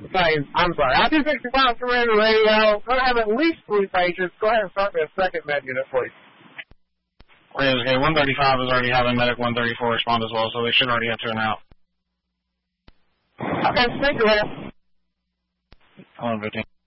I'm sorry. I-265 Commander Radio. Going to have at least 3 pages. Go ahead and start me a second med unit, please. Okay, 135 is already having Medic 134 respond as well, so they should already have turned out. Okay, thank you, man. 115.